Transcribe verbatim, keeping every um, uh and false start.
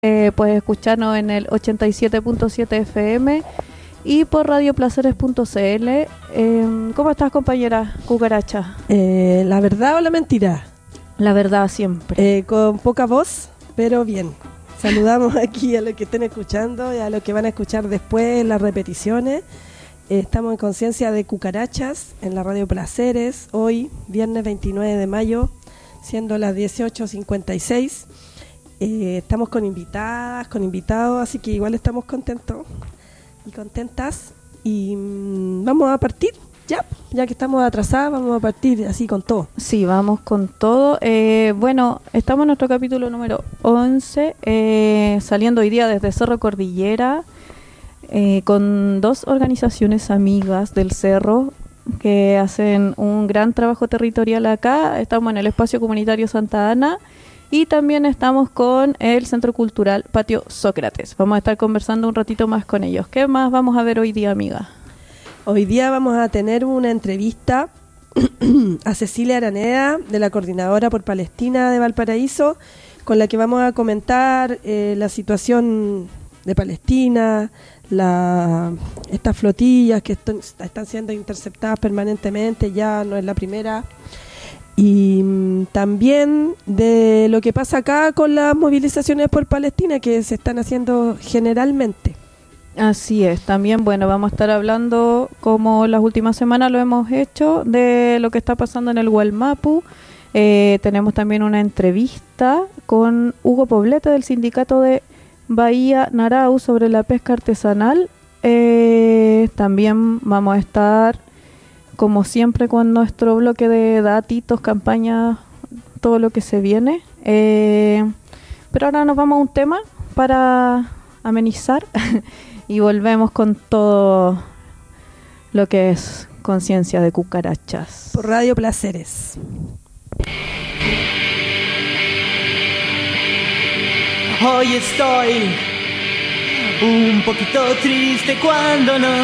Eh, puedes escucharnos en el ochenta y siete punto siete F M y por radio placeres punto c l. Eh, ¿Cómo estás, compañera Cucaracha? Eh, ¿La verdad o la mentira? La verdad siempre. Eh, con poca voz, pero bien. Saludamos aquí a los que estén escuchando y a los que van a escuchar después las repeticiones. Eh, estamos en Conciencia de Cucarachas en la radio Placeres, hoy, viernes veintinueve de mayo, siendo las dieciocho cincuenta y seis. Eh, estamos con invitadas, con invitados, así que igual estamos contentos y contentas. Y mmm, vamos a partir, ya, ya que estamos atrasadas, vamos a partir así con todo. Sí, vamos con todo. Eh, bueno, estamos en nuestro capítulo número once, eh, saliendo hoy día desde Cerro Cordillera, eh, con dos organizaciones amigas del Cerro que hacen un gran trabajo territorial acá. Estamos en el Espacio Comunitario Santa Ana. Y también estamos con el Centro Cultural Patio Sócrates. Vamos a estar conversando un ratito más con ellos. ¿Qué más vamos a ver hoy día, amiga? Hoy día vamos a tener una entrevista a Cecilia Araneda, de la Coordinadora por Palestina de Valparaíso, con la que vamos a comentar eh, la situación de Palestina, la, estas flotillas que est- están siendo interceptadas permanentemente, ya no es la primera. Y mmm, también de lo que pasa acá con las movilizaciones por Palestina que se están haciendo generalmente. Así es, también bueno, vamos a estar hablando, como las últimas semanas lo hemos hecho, de lo que está pasando en el Gualmapu. Eh, tenemos también una entrevista con Hugo Poblete del sindicato de Bahía Narau sobre la pesca artesanal. Eh, también vamos a estar, como siempre, con nuestro bloque de datitos, campañas, todo lo que se viene. Eh, pero ahora nos vamos a un tema para amenizar y volvemos con todo lo que es Conciencia de Cucarachas. Por Radio Placeres. Hoy estoy un poquito triste cuando no